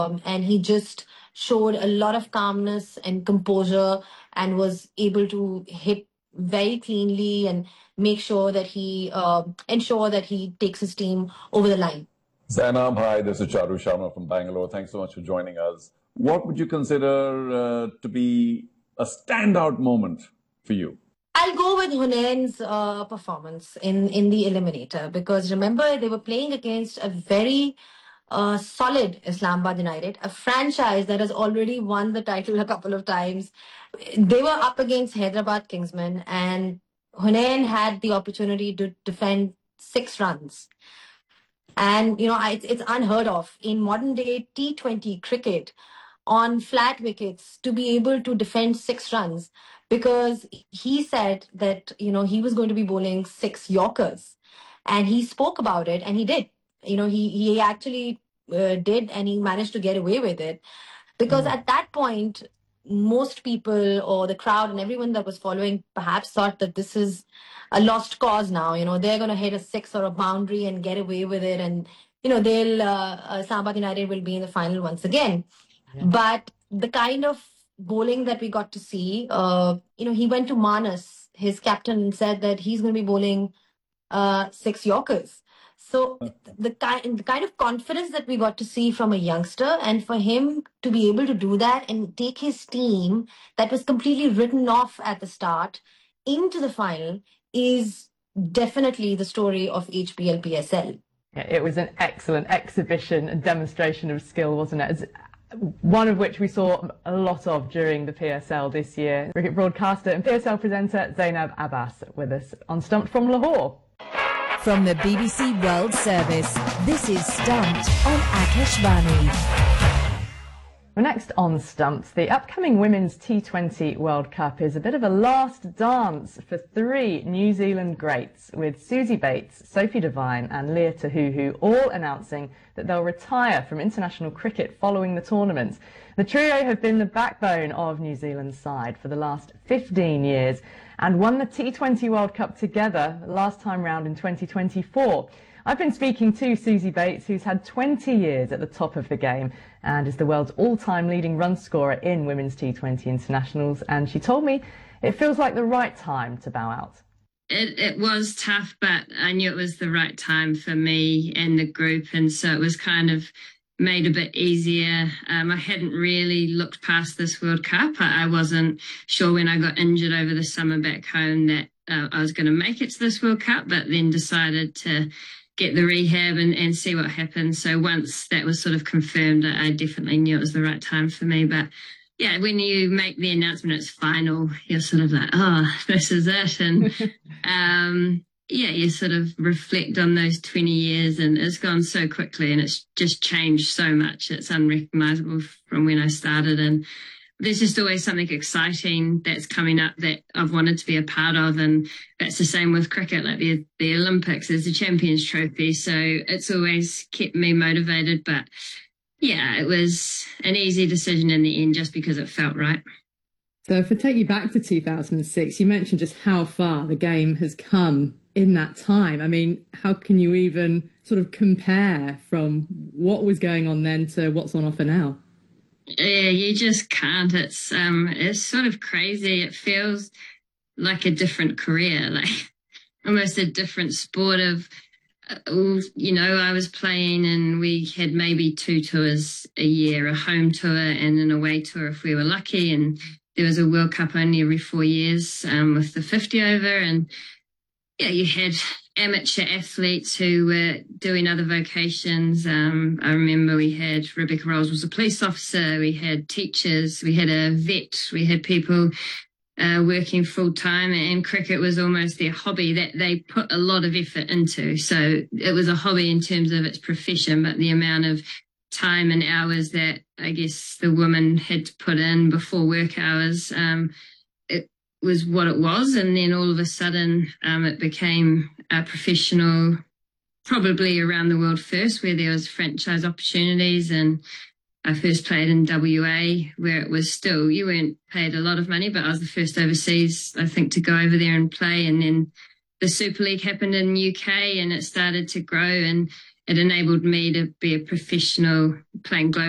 and he just showed a lot of calmness and composure and was able to hit very cleanly and make sure that he ensure that he takes his team over the line. Zainab, hi, this is Charu Sharma from Bangalore. Thanks so much for joining us. What would you consider to be a standout moment for you? I'll go with Hunain's performance in the Eliminator, because remember, they were playing against a very solid Islamabad United, a franchise that has already won the title a couple of times. They were up against Hyderabad Kingsmen, and Hunain had the opportunity to defend 6 runs. And, it's unheard of in modern day T20 cricket on flat wickets to be able to defend 6 runs, because he said that, he was going to be bowling 6 Yorkers, and he spoke about it, and he did. He actually did, and he managed to get away with it, because at that point, most people or the crowd and everyone that was following perhaps thought that this is a lost cause now. They're going to hit a 6 or a boundary and get away with it, and Islamabad United will be in the final once again. Yeah. But the kind of bowling that we got to see, he went to Manas, his captain, and said that he's going to be bowling 6 Yorkers. So the kind of confidence that we got to see from a youngster, and for him to be able to do that and take his team that was completely written off at the start into the final, is definitely the story of HBL PSL. Yeah, it was an excellent exhibition and demonstration of skill, wasn't it? One of which we saw a lot of during the PSL this year. Cricket broadcaster and PSL presenter Zainab Abbas with us on Stumped from Lahore. From the BBC World Service, this is Stumped on Akashvani. Well, next on Stumped, the upcoming Women's T20 World Cup is a bit of a last dance for 3 New Zealand greats, with Suzie Bates, Sophie Devine and Leah Tahuhu all announcing that they'll retire from international cricket following the tournament. The trio have been the backbone of New Zealand's side for the last 15 years and won the T20 World Cup together last time round in 2024. I've been speaking to Suzie Bates, who's had 20 years at the top of the game and is the world's all-time leading run scorer in women's T20 internationals, and she told me it feels like the right time to bow out. It was tough, but I knew it was the right time for me and the group, and so it was kind of made a bit easier. I hadn't really looked past this World Cup. I wasn't sure when I got injured over the summer back home that I was going to make it to this World Cup, but then decided to get the rehab and see what happened. So once that was sort of confirmed, I definitely knew it was the right time for me. But yeah, when you make the announcement it's final, you're sort of like, oh, this is it. And yeah, you sort of reflect on those 20 years, and it's gone so quickly and it's just changed so much. It's unrecognizable from when I started, and there's just always something exciting that's coming up that I've wanted to be a part of, and that's the same with cricket. Like the Olympics is the Champions Trophy, so it's always kept me motivated. But yeah, it was an easy decision in the end just because it felt right. So if I take you back to 2006, you mentioned just how far the game has come in that time. I mean, how can you even sort of compare from what was going on then to what's on offer now? Yeah, you just can't. It's sort of crazy. It feels like a different career, like almost a different sport of, I was playing and we had maybe 2 tours a year, a home tour and an away tour if we were lucky. And there was a World Cup only every 4 years with the 50 over. And yeah, you had amateur athletes who were doing other vocations. I remember we had Rebecca Rolls was a police officer, we had teachers, we had a vet, we had people working full time, and cricket was almost their hobby that they put a lot of effort into. So it was a hobby in terms of its profession, but the amount of time and hours that I guess the women had to put in before work hours, it was what it was. And then all of a sudden it became professional, probably around the world first, where there was franchise opportunities. And I first played in WA, where it was still, you weren't paid a lot of money, but I was the first overseas, I think, to go over there and play. And then the Super League happened in UK and it started to grow, and it enabled me to be a professional playing global.